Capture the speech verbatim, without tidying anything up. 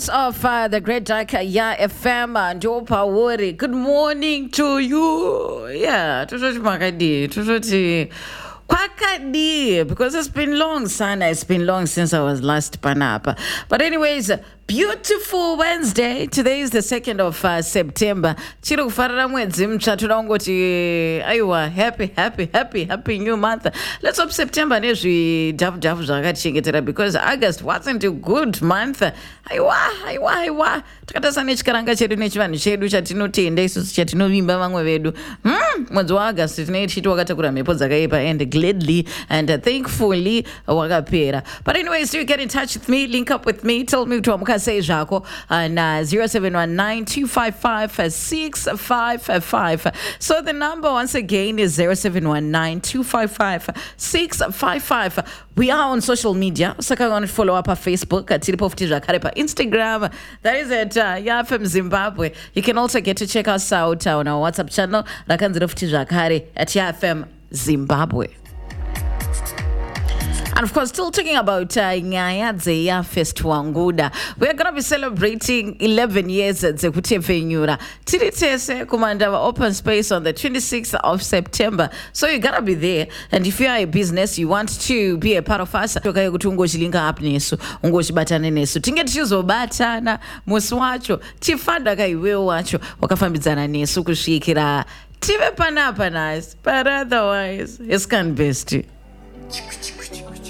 Of uh, the Great Dark Ya F M and Pawori. Good morning to you. Yeah, tutoti makadi, tutoti kwakadi, because it's been long, Sana. It's been long since I was last panapa. But anyways, beautiful Wednesday. Today is the second of uh, September. Chiro kufarira mwedzi mtsva tunangoti aiwa happy happy happy happy new month. Let's hope September nezvi dafu dafu zvakatichengetera, because August wasn't a good month. Aiwa aiwa aiwa takatasa nechikaranga chedu nechivanhu chedu chatinotenda isusu chatinovimba vamwe vedu. Hmm, mwedzi waAugust tinenge tichiti wakatakura mhepo dzakaipa, and gladly and uh, thankfully wakapera. But anyways, you get in touch with me, link up with me, tell me to say zvako na zero seven one nine two five five six five five. So the number once again is zero seven one nine two five five six five five. We are on social media. Saka want to follow up our Facebook at Tiripofuti Zvakare, Instagram. That is at uh, Ya F M Zimbabwe. You can also get to check us out on our WhatsApp channel Rakanzirofuti Zvakare at Ya F M Zimbabwe. And of course, still talking about Nyaya Dzeya Fest Wanguda. We are going to be celebrating eleven years at Zekuti Venyura. Tiritese Kumandava Open Space on the twenty-sixth of September. So you got to be there. And if you are a business, you want to be a part of us, toka yokuti ungochilinga up nesu, ungochibatana nesu. Tinge tichizobatana musi wacho, tifanda kaiwewo wacho, wakafambidzana nesu kusvikira tive panapa nice. But otherwise, it's can best.